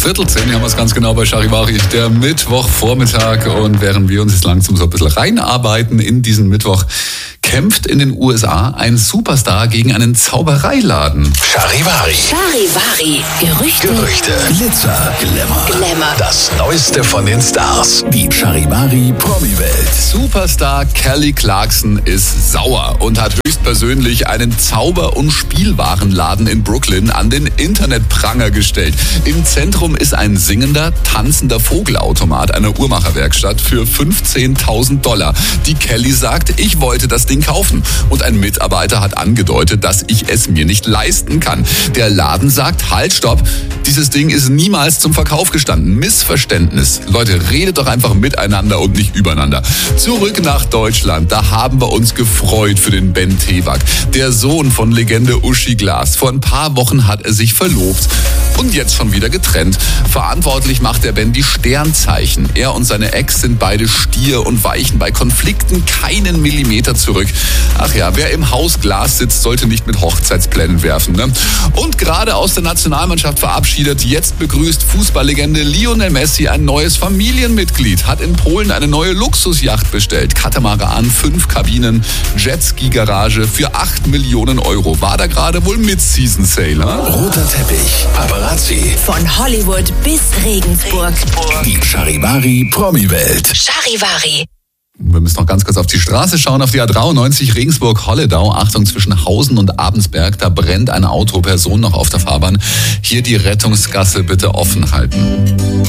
9:45 haben wir es ganz genau bei Charivari. Der Mittwochvormittag, und während wir uns jetzt langsam so ein bisschen reinarbeiten in diesen Mittwoch, kämpft in den USA ein Superstar gegen einen Zaubereiladen. Charivari. Charivari. Gerüchte. Glitzer. Glamour. Das Neueste von den Stars. Die Charivari Promi-Welt. Superstar Kelly Clarkson ist sauer und hat höchstpersönlich einen Zauber- und Spielwarenladen in Brooklyn an den Internetpranger gestellt. Im Zentrum ist ein singender, tanzender Vogelautomat einer Uhrmacherwerkstatt für $15.000. Die Kelly sagt, ich wollte das Ding kaufen. Und ein Mitarbeiter hat angedeutet, dass ich es mir nicht leisten kann. Der Laden sagt, halt, stopp, dieses Ding ist niemals zum Verkauf gestanden. Missverständnis. Leute, redet doch einfach miteinander und nicht übereinander. Zurück nach Deutschland. Da haben wir uns gefreut für den Ben Tewak. Der Sohn von Legende Uschi Glas. Vor ein paar Wochen hat er sich verlobt. Und jetzt schon wieder getrennt. Verantwortlich macht der Ben die Sternzeichen. Er und seine Ex sind beide Stier und weichen bei Konflikten keinen Millimeter zurück. Ach ja, wer im Haus Glas sitzt, sollte nicht mit Hochzeitsplänen werfen, ne? Und gerade aus der Nationalmannschaft verabschiedet, jetzt begrüßt Fußballlegende Lionel Messi ein neues Familienmitglied. Hat in Polen eine neue Luxusjacht bestellt. Katamaran, 5 Kabinen, Jetski-Garage für 8 Millionen Euro. War da gerade wohl Mid-Season-Sale, ne? Roter Teppich. Paparazzi. Von Hollywood bis Regensburg. Die Charivari Promi-Welt. Charivari. Wir müssen noch ganz kurz auf die Straße schauen, auf die A93 Regensburg-Holledau. Achtung, zwischen Hausen und Abensberg, da brennt ein Auto, Person noch auf der Fahrbahn. Hier die Rettungsgasse bitte offen halten.